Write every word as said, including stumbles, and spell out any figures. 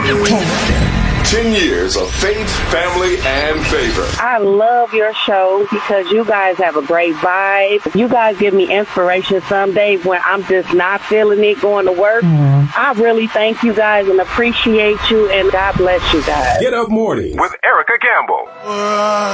Ten years of faith, family, and favor. I love your show because you guys have a great vibe. You guys give me inspiration some days when I'm just not feeling it going to work. Mm. I really thank you guys and appreciate you, and God bless you guys. Get Up Mornings with Erica Campbell.